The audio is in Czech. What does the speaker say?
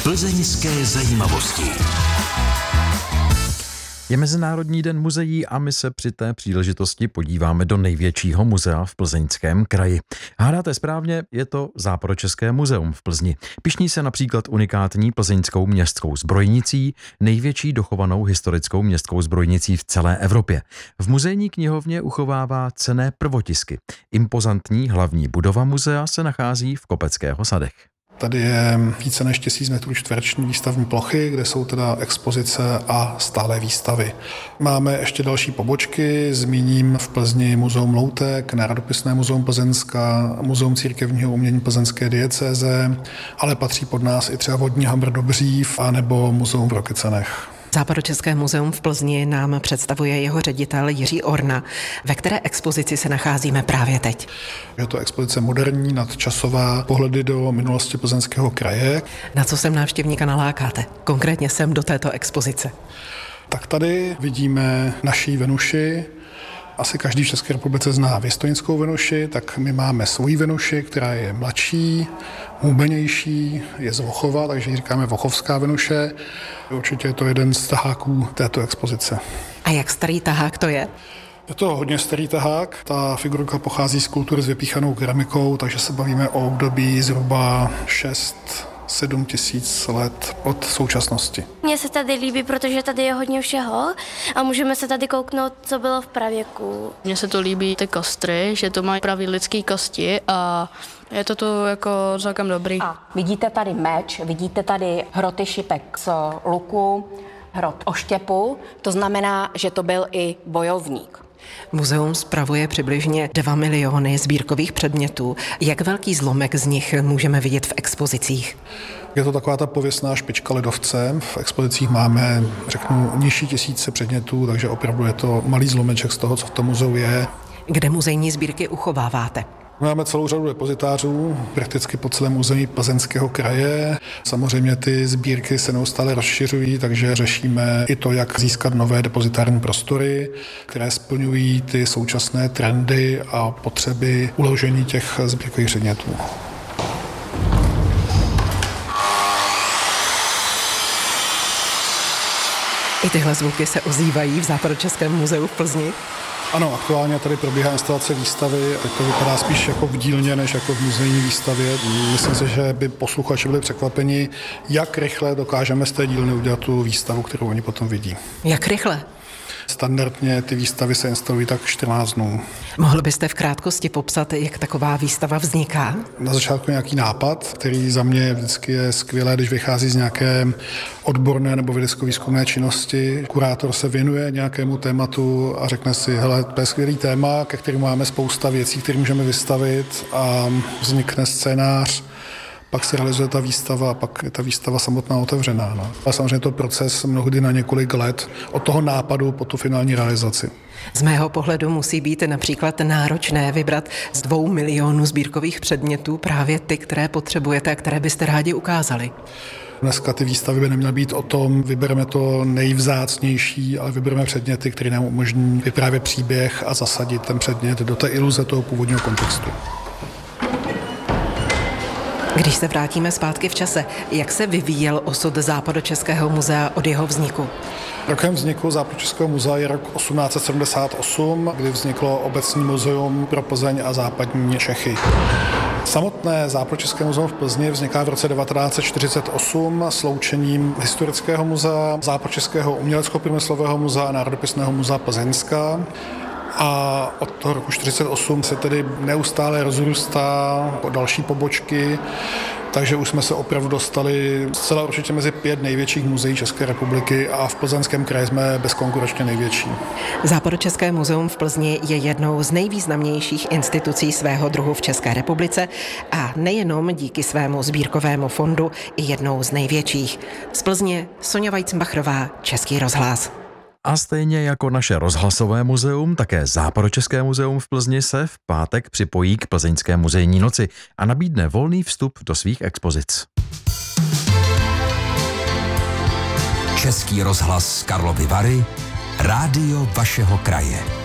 Plzeňské zajímavosti. Je Mezinárodní den muzeí a my se při té příležitosti podíváme do největšího muzea v Plzeňském kraji. Hádáte správně, je to Západočeské muzeum v Plzni. Pyšní se například unikátní plzeňskou městskou zbrojnicí, největší dochovanou historickou městskou zbrojnicí v celé Evropě. V muzejní knihovně uchovává cenné prvotisky. Impozantní hlavní budova muzea se nachází v Kopeckého sadech. Tady je více než 1000 metrů čtvereční výstavní plochy, kde jsou teda expozice a stálé výstavy. Máme ještě další pobočky, zmíním v Plzni Muzeum loutek, Národopisné muzeum Plzeňska, Muzeum církevního umění Plzeňské diecéze, ale patří pod nás i třeba Vodní Hamr Dobřív a nebo Muzeum v Rokycanech. Západočeské muzeum v Plzni nám představuje jeho ředitel Jiří Orna. Ve které expozici se nacházíme právě teď? Je to expozice moderní, nadčasová, pohledy do minulosti Plzeňského kraje. Na co sem návštěvníka nalákáte? Konkrétně sem do této expozice. Tak tady vidíme naší Venuši. Asi každý v České republice zná Věstonickou Venuši, tak my máme svoji Venuši, která je mladší, hubenější, je z Vochova, takže ji říkáme Vochovská Venuše. Určitě je to jeden z taháků této expozice. A jak starý tahák to je? Je to hodně starý tahák. Ta figurka pochází z kultury s vypíchanou keramikou, takže se bavíme o období zhruba 6-7 tisíc let od současnosti. Mně se tady líbí, protože tady je hodně všeho a můžeme se tady kouknout, co bylo v pravěku. Mně se to líbí ty kostry, že to mají pravý lidský kosti a je to tu jako celkem dobrý. A vidíte tady meč, vidíte tady hroty šipek z luku, hrot oštěpu, to znamená, že to byl i bojovník. Muzeum spravuje přibližně 2 miliony sbírkových předmětů. Jak velký zlomek z nich můžeme vidět v expozicích? Je to taková ta pověstná špička ledovce. V expozicích máme, řeknu, nižší tisíce předmětů, takže opravdu je to malý zlomeček z toho, co v tom muzeu je. Kde muzejní sbírky uchováváte? Máme celou řadu depozitářů, prakticky po celém území Plzeňského kraje. Samozřejmě ty sbírky se neustále rozšiřují, takže řešíme i to, jak získat nové depozitární prostory, které splňují ty současné trendy a potřeby uložení těch sbírkových předmětů. I tyhle zvuky se ozývají v Západočeském muzeu v Plzni. Ano, aktuálně tady probíhá instalace výstavy. Teď to vypadá spíš jako v dílně, než jako v muzejní výstavě. Myslím si, že by posluchači byli překvapeni, jak rychle dokážeme z té dílny udělat tu výstavu, kterou oni potom vidí. Jak rychle? Standardně ty výstavy se instalují tak 14 dnů. Mohl byste v krátkosti popsat, jak taková výstava vzniká? Na začátku nějaký nápad, který za mě vždycky je skvělé, když vychází z nějaké odborné nebo vědecko-výzkumné činnosti. Kurátor se věnuje nějakému tématu a řekne si, hele, to je skvělý téma, ke kterému máme spousta věcí, které můžeme vystavit a vznikne scénář. Pak se realizuje ta výstava a pak je ta výstava samotná otevřená. No. A samozřejmě to proces mnohdy na několik let od toho nápadu po tu finální realizaci. Z mého pohledu musí být například náročné vybrat z 2 milionů sbírkových předmětů právě ty, které potřebujete a které byste rádi ukázali. Dneska ty výstavy by neměly být o tom, vybereme to nejvzácnější, ale vybereme předměty, které nám umožní vyprávět příběh a zasadit ten předmět do té iluze toho původního kontextu. Když se vrátíme zpátky v čase, jak se vyvíjel osud Západočeského muzea od jeho vzniku? Rokem vzniku Západočeského muzea je rok 1878, kdy vzniklo obecní muzeum pro Plzeň a západní Čechy. Samotné Západočeské muzeum v Plzni vzniká v roce 1948 sloučením Historického muzea, Západočeského umělecko-průmyslového muzea a Národopisného muzea Plzeňska. A od toho roku 1948 se tedy neustále rozrůstá o další pobočky, takže už jsme se opravdu dostali zcela určitě mezi 5 největších muzeí České republiky a v Plzeňském kraji jsme bezkonkurenčně největší. Západočeské muzeum v Plzni je jednou z nejvýznamnějších institucí svého druhu v České republice a nejenom díky svému sbírkovému fondu i jednou z největších. Z Plzně Sonja Weizenbachrová, Český rozhlas. A stejně jako naše rozhlasové muzeum, také Západočeské muzeum v Plzni se v pátek připojí k Plzeňské muzejní noci a nabídne volný vstup do svých expozic. Český rozhlas Karlovy Vary, rádio vašeho kraje.